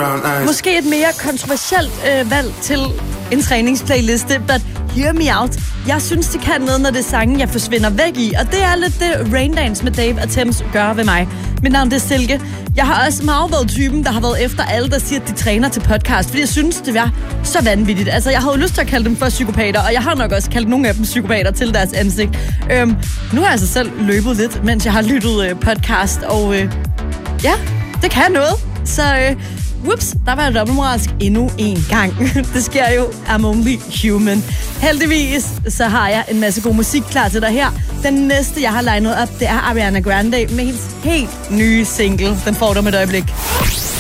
Måske et mere kontroversielt valg til en træningsplayliste, but hear me out. Jeg synes, det kan noget, når det er sange, jeg forsvinder væk i. Og det er lidt det Raindance med Dave og Thames gør ved mig. Mit navn det er Silke. Jeg har også meget været typen, der har været efter alle, der siger, at de træner til podcast. Fordi jeg synes, det var så vanvittigt. Altså, jeg havde lyst til at kalde dem for psykopater, og jeg har nok også kaldt nogle af dem psykopater til deres ansigt. Nu har jeg altså selv løbet lidt, mens jeg har lyttet podcast, og ja, det kan noget. Så whoops, der var jeg dobbeltmoralsk endnu en gang. Det sker jo, I'm only human. Heldigvis, så har jeg en masse god musik klar til dig her. Den næste, jeg har legnet op, det er Ariana Grande med hendes helt nye single. Den får du med et øjeblik.